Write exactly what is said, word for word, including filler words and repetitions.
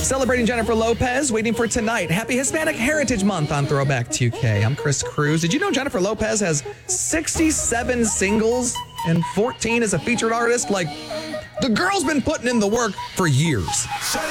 Celebrating Jennifer Lopez, waiting for tonight. Happy Hispanic Heritage Month on Throwback two K. I'm Chris Cruz. Did you know Jennifer Lopez has sixty-seven singles and fourteen as a featured artist? Like, the girl's been putting in the work for years.